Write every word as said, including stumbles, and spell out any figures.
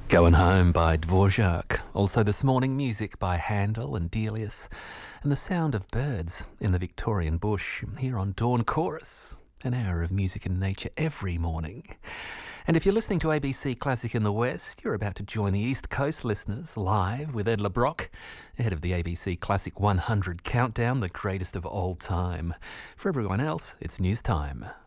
Going Home by Dvorak. Also this morning, music by Handel and Delius, and the sound of birds in the Victorian bush here on Dawn Chorus. An hour of music and nature every morning. And if you're listening to A B C Classic in the West, you're about to join the East Coast listeners live with Ed LeBrock ahead of the A B C Classic one hundred countdown, the greatest of all time. For everyone else, it's news time.